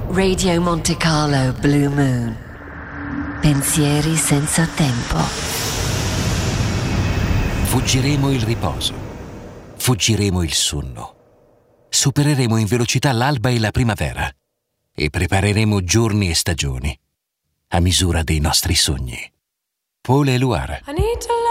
Radio Monte Carlo Blue Moon. Pensieri senza tempo. Fuggiremo il riposo. Fuggiremo il sonno. Supereremo in velocità l'alba e la primavera. E prepareremo giorni e stagioni a misura dei nostri sogni. Paul Éluard.